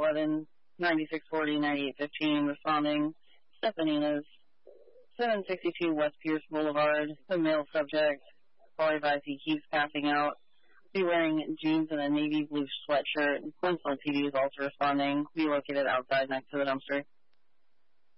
11, 9640, 9815, responding. Stephaninas, 762 West Pierce Boulevard. The male subject, probably advised he keeps passing out. Be wearing jeans and a navy blue sweatshirt. Quince on TV is also responding. Be located outside next to the dumpster.